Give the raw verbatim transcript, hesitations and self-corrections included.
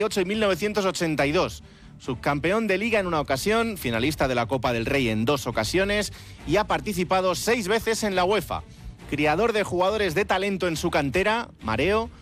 y mil novecientos ochenta y dos. Subcampeón de Liga en una ocasión, finalista de la Copa del Rey en dos ocasiones y ha participado seis veces en la UEFA. Criador de jugadores de talento en su cantera, Mareo,